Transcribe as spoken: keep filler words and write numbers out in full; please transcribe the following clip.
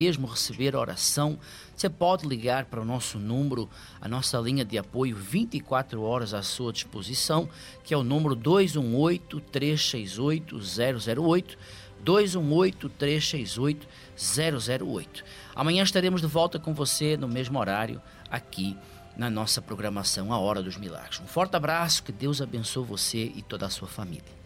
mesmo receber oração, você pode ligar para o nosso número, a nossa linha de apoio vinte e quatro horas à sua disposição, que é o número dois um oito, três seis oito, zero zero oito, dois um oito, três seis oito, zero zero oito. Amanhã estaremos de volta com você no mesmo horário, aqui na nossa programação A Hora dos Milagres. Um forte abraço, que Deus abençoe você e toda a sua família.